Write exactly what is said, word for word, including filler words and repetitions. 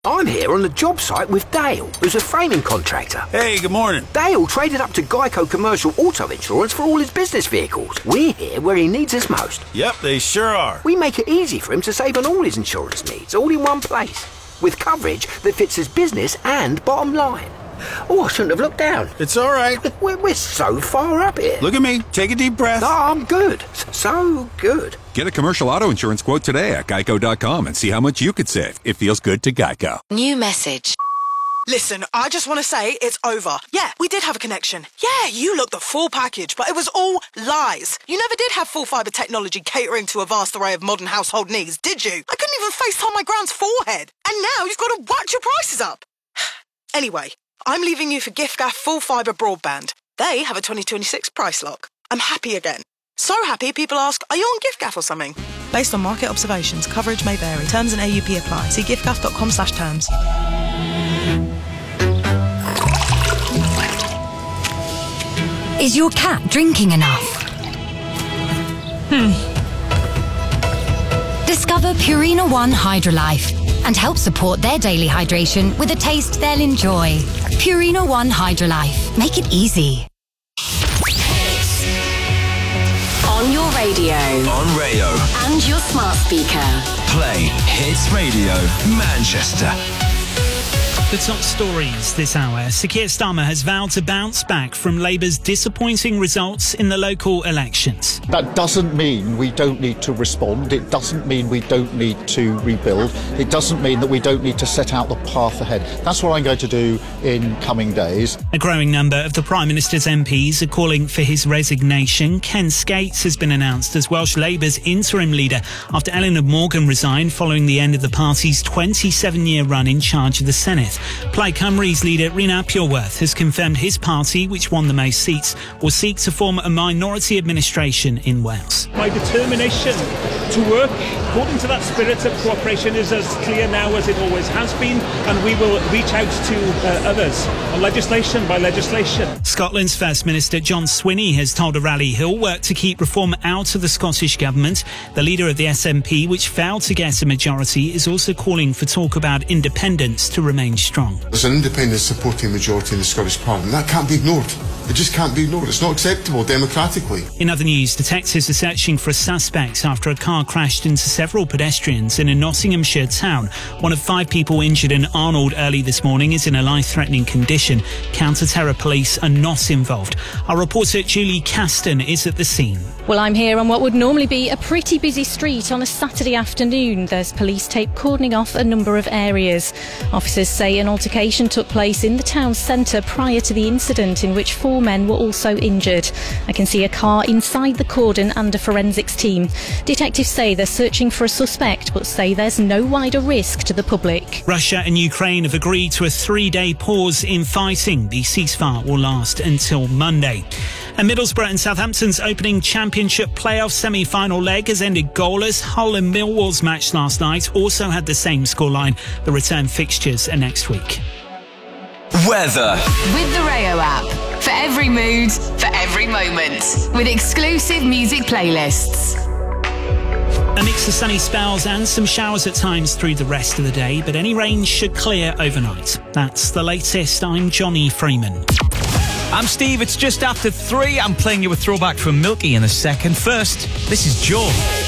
I'm here on the job site with Dale, who's a framing contractor. Hey, good morning. Dale traded up to Geico Commercial Auto Insurance for all his business vehicles. We're here where he needs us most. Yep, they sure are. We make it easy for him to save on all his insurance needs, all in one place, with coverage that fits his business and bottom line. Oh, I shouldn't have looked down. It's all right. We're, we're so far up here. Look at me. Take a deep breath. Oh, I'm good. So good. Get a commercial auto insurance quote today at geico dot com and see how much you could save. It feels good to Geico. New message. Listen, I just want to say it's over. Yeah, we did have a connection. Yeah, you looked the full package, but it was all lies. You never did have full fibre technology catering to a vast array of modern household needs, did you? I couldn't even FaceTime my grand's forehead. And now you've got to watch your prices up. Anyway, I'm leaving you for giffgaff full fibre broadband. They have a twenty twenty-six price lock. I'm happy again. So happy people ask, are you on giffgaff or something? Based on market observations, coverage may vary. Terms and A U P apply. See giffgaff dot com slash terms. Is your cat drinking enough? Hmm. Discover Purina One Hydrolife and help support their daily hydration with a taste they'll enjoy. Purina One Hydrolife. Make it easy. On your radio. On Rayo. And your smart speaker. Play Hits Radio Manchester. The top stories this hour. Sir Keir Starmer has vowed to bounce back from Labour's disappointing results in the local elections. That doesn't mean we don't need to respond. It doesn't mean we don't need to rebuild. It doesn't mean that we don't need to set out the path ahead. That's what I'm going to do in coming days. A growing number of the Prime Minister's M Ps are calling for his resignation. Ken Skates has been announced as Welsh Labour's interim leader after Eleanor Morgan resigned following the end of the party's twenty-seven-year run in charge of the Senedd. Plaid Cymru's leader Rhys Pureworth has confirmed his party, which won the most seats, will seek to form a minority administration in Wales. My determination to work according to that spirit of cooperation is as clear now as it always has been, and we will reach out to uh, others on legislation by legislation. Scotland's First Minister John Swinney has told a rally he'll work to keep reform out of the Scottish Government. The leader of the S N P, which failed to get a majority, is also calling for talk about independence to remain strong. There's an independent supporting majority in the Scottish Parliament. That can't be ignored. It just can't be ignored. It's not acceptable democratically. In other news, detectives are searching for a suspect after a car crashed into several pedestrians in a Nottinghamshire town. One of five people injured in Arnold early this morning is in a life-threatening condition. Counter-terror police are not involved. Our reporter Julie Caston is at the scene. Well, I'm here on what would normally be a pretty busy street on a Saturday afternoon. There's police tape cordoning off a number of areas. Officers say an altercation took place in the town centre prior to the incident, in which four men were also injured. I can see a car inside the cordon and a forensics team. Detectives say they're searching for a suspect, but say there's no wider risk to the public. Russia and Ukraine have agreed to a three-day pause in fighting. The ceasefire will last until Monday. And Middlesbrough and Southampton's opening championship playoff semi-final leg has ended goalless. Hull and Millwall's match last night also had the same scoreline. The return fixtures are next week. Weather. With the Rayo app. For every mood, for every moment. With exclusive music playlists. A mix of sunny spells and some showers at times through the rest of the day, but any rain should clear overnight. That's the latest. I'm Johnny Freeman. I'm Steve. It's just after three. I'm playing you a throwback from Milky in a second. First, this is Joe.